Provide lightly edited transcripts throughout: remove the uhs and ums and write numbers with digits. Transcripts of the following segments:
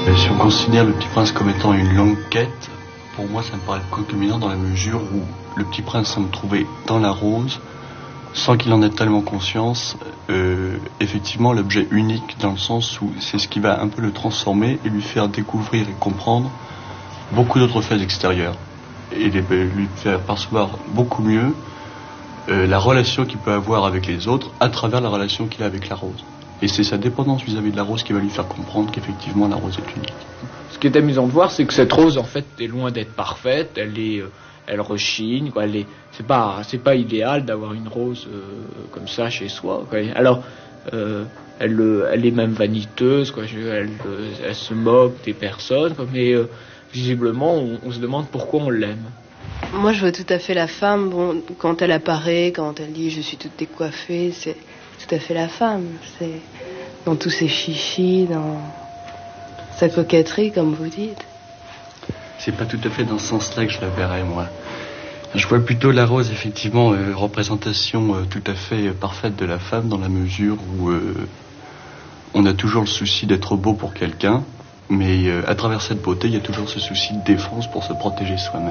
Si on considère Le Petit Prince comme étant une longue quête, pour moi ça me paraît concomitant dans la mesure où le Petit Prince semble trouver dans la rose, sans qu'il en ait tellement conscience, effectivement l'objet unique, dans le sens où c'est ce qui va un peu le transformer et lui faire découvrir et comprendre beaucoup d'autres faits extérieures. Et lui faire percevoir beaucoup mieux la relation qu'il peut avoir avec les autres à travers la relation qu'il a avec la rose. Et c'est sa dépendance vis-à-vis de la rose qui va lui faire comprendre qu'effectivement la rose est unique. Ce qui est amusant de voir, c'est que cette rose en fait est loin d'être parfaite, elle rechigne, quoi. C'est pas idéal d'avoir une rose comme ça chez soi, quoi. Alors elle est même vaniteuse, quoi. Elle se moque des personnes, quoi. Mais visiblement on se demande pourquoi on l'aime. Moi je vois tout à fait la femme, bon, quand elle apparaît, quand elle dit je suis toute décoiffée, c'est tout à fait la femme. C'est dans tous ses chichis, dans sa coquetterie, comme vous dites. C'est pas tout à fait dans ce sens-là que je la verrais, moi. Je vois plutôt la rose, effectivement, représentation tout à fait parfaite de la femme, dans la mesure où on a toujours le souci d'être beau pour quelqu'un, mais à travers cette beauté, il y a toujours ce souci de défense pour se protéger soi-même.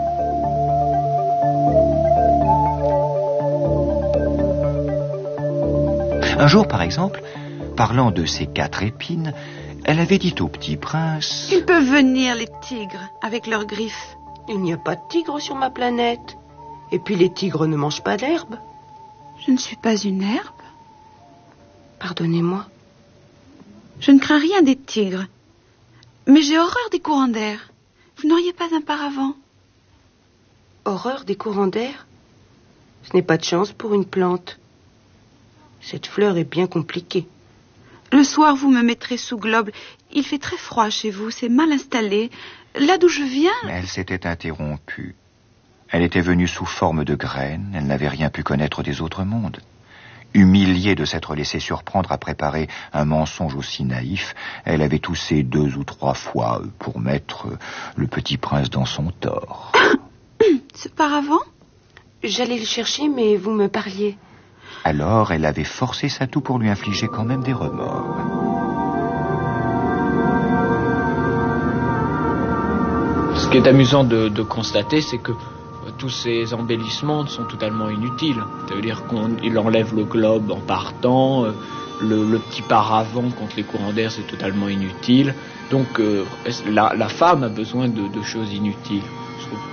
Un jour, par exemple, parlant de ses 4 épines, elle avait dit au Petit Prince... Ils peuvent venir, les tigres, avec leurs griffes. Il n'y a pas de tigres sur ma planète. Et puis les tigres ne mangent pas d'herbe. Je ne suis pas une herbe. Pardonnez-moi. Je ne crains rien des tigres. Mais j'ai horreur des courants d'air. Vous n'auriez pas un paravent? Horreur des courants d'air? Ce n'est pas de chance pour une plante. Cette fleur est bien compliquée. Le soir, vous me mettrez sous globe. Il fait très froid chez vous, c'est mal installé. Là d'où je viens... Mais elle s'était interrompue. Elle était venue sous forme de graine, elle n'avait rien pu connaître des autres mondes. Humiliée de s'être laissée surprendre à préparer un mensonge aussi naïf, elle avait toussé 2 ou 3 fois pour mettre le Petit Prince dans son tort. Ce paravent? J'allais le chercher, mais vous me parliez. Alors, elle avait forcé sa toux pour lui infliger quand même des remords. Ce qui est amusant de constater, c'est que tous ces embellissements sont totalement inutiles. Ça veut dire qu'il enlève le globe en partant, le petit paravent contre les courants d'air, c'est totalement inutile. Donc la femme a besoin de choses inutiles, je trouve.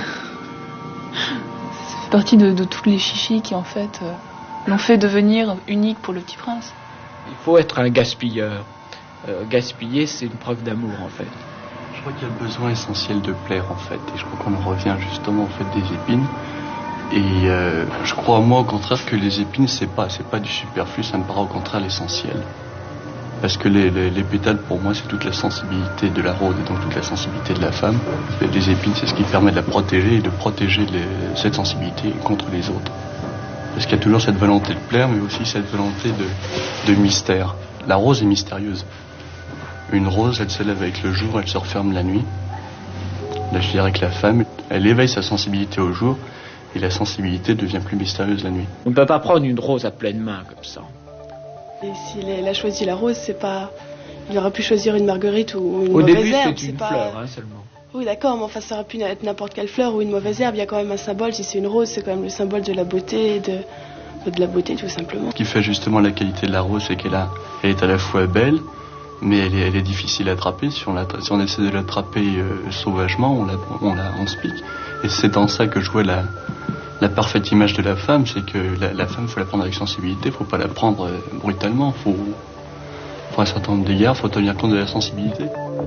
Ça fait partie de toutes les chichis qui en fait l'ont fait devenir unique pour le Petit Prince. Il faut être un gaspilleur. Gaspiller, c'est une preuve d'amour en fait. Je crois qu'il y a le besoin essentiel de plaire en fait, et je crois qu'on en revient justement au fait des épines. Et je crois moi au contraire que les épines c'est pas du superflu, ça me paraît au contraire l'essentiel. Parce que les pétales pour moi c'est toute la sensibilité de la rose et donc toute la sensibilité de la femme. Et les épines c'est ce qui permet de la protéger et de protéger cette sensibilité contre les autres. Parce qu'il y a toujours cette volonté de plaire mais aussi cette volonté de mystère. La rose est mystérieuse. Une rose, elle se lève avec le jour, elle se referme la nuit. Là, je dirais que la femme, elle éveille sa sensibilité au jour, et la sensibilité devient plus mystérieuse la nuit. On ne peut pas prendre une rose à pleine main comme ça. Et s'il a choisi la rose, c'est pas... Il aurait pu choisir une marguerite ou une Au mauvaise début, herbe. c'est une fleur, seulement. Oui, d'accord, mais enfin, ça aurait pu être n'importe quelle fleur ou une mauvaise herbe. Il y a quand même un symbole. Si c'est une rose, c'est quand même le symbole de la beauté, de la beauté, tout simplement. Ce qui fait justement la qualité de la rose, c'est qu'elle est à la fois belle, mais elle est difficile à attraper. Si on essaie de l'attraper sauvagement, on se pique. Et c'est dans ça que je vois la parfaite image de la femme, c'est que la femme, il faut la prendre avec sensibilité, il ne faut pas la prendre brutalement. Pour un certain nombre d'égards, il faut tenir compte de la sensibilité.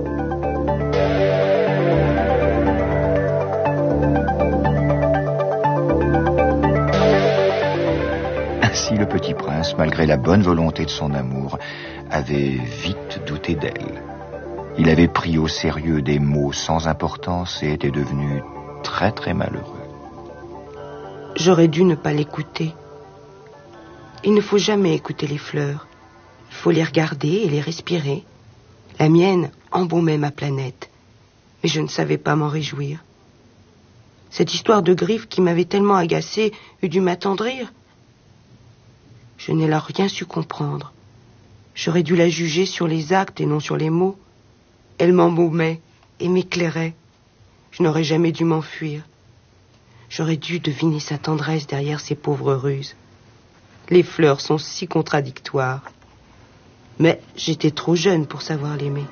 Ainsi, le Petit Prince, malgré la bonne volonté de son amour, avait vite douté d'elle. Il avait pris au sérieux des mots sans importance et était devenu très très malheureux. J'aurais dû ne pas l'écouter. Il ne faut jamais écouter les fleurs. Il faut les regarder et les respirer. La mienne embaumait ma planète. Mais je ne savais pas m'en réjouir. Cette histoire de griffes qui m'avait tellement agacée eût dû m'attendrir. Je n'ai là rien su comprendre. J'aurais dû la juger sur les actes et non sur les mots. Elle m'embaumait et m'éclairait. Je n'aurais jamais dû m'enfuir. J'aurais dû deviner sa tendresse derrière ses pauvres ruses. Les fleurs sont si contradictoires. Mais j'étais trop jeune pour savoir l'aimer.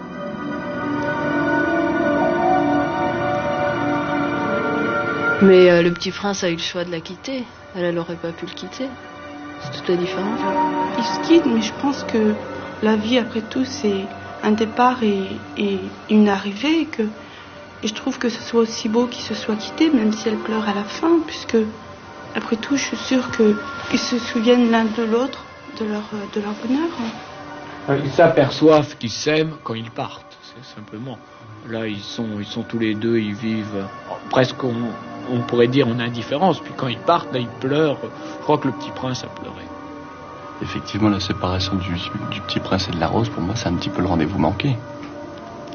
Mais le petit prince a eu le choix de la quitter. Elle n'aurait pas pu le quitter. C'est toute la différence. Il se quitte, mais je pense que la vie, après tout, c'est un départ et une arrivée. Et je trouve que ce soit aussi beau qu'ils se soient quittés, même si elle pleure à la fin, puisque, après tout, je suis sûre qu'ils se souviennent l'un de l'autre de leur bonheur. Ils s'aperçoivent qu'ils s'aiment quand ils partent, c'est simplement. Là, ils sont tous les deux, ils vivent presque, on pourrait dire, en indifférence. Puis quand ils partent, là, ils pleurent. Je crois que le petit prince a pleuré. Effectivement, la séparation du petit prince et de la rose, pour moi, c'est un petit peu le rendez-vous manqué. Pourquoi ?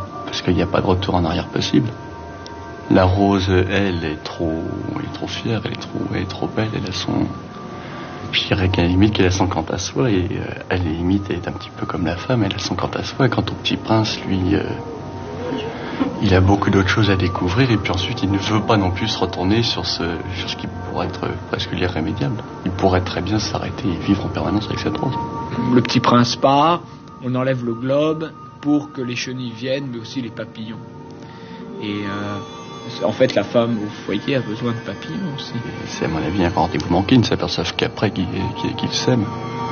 Parce qu'il n'y a pas de retour en arrière possible. La rose, elle est trop fière, elle est trop belle, elle a son... Puis je dirais qu'à la limite qu'elle a son quant à soi, et elle est limite, elle est un petit peu comme la femme, elle a son quant à soi, et quant au petit prince, lui, il a beaucoup d'autres choses à découvrir, et puis ensuite il ne veut pas non plus se retourner sur ce qui pourrait être presque l'irrémédiable. Il pourrait très bien s'arrêter et vivre en permanence avec cette rose. Le petit prince part, on enlève le globe pour que les chenilles viennent, mais aussi les papillons. Et en fait, la femme au foyer a besoin de papillons aussi. C'est à mon avis un rendez-vous manqué, ils ne s'aperçoivent qu'après qu'ils s'aiment.